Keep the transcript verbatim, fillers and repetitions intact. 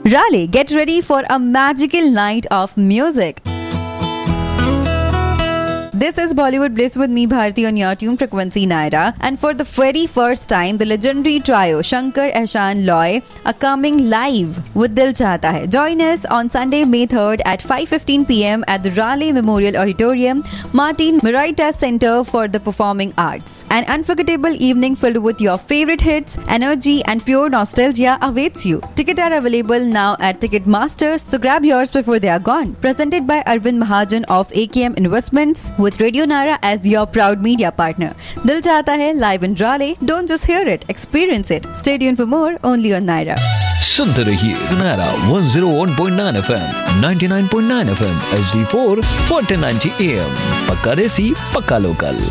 Raleigh, get ready for a magical night of music. This is Bollywood Bliss with me, Bharti, on your tune frequency Naira. And for the very first time, the legendary trio Shankar, Ehsaan, Loy are coming live with Dil Chahta Hai. Join us on Sunday, May third at five fifteen p.m. at the Raleigh Memorial Auditorium, Martin Marietta Center for the Performing Arts. An unforgettable evening filled with your favorite hits, energy and pure nostalgia awaits you. Tickets are available now at Ticketmaster, so grab yours before they are gone. Presented by Arvind Mahajan of A K M Investments, with Radio Naira as your proud media partner. Dil Chahta Hai live in Raleigh. Don't just hear it, experience it. Stay tuned for more only on Naira. सुनते रहिए Naira one oh one point nine F M, ninety-nine point nine F M, H D four, fourteen ninety A M. पक्का देसी, पक्का local.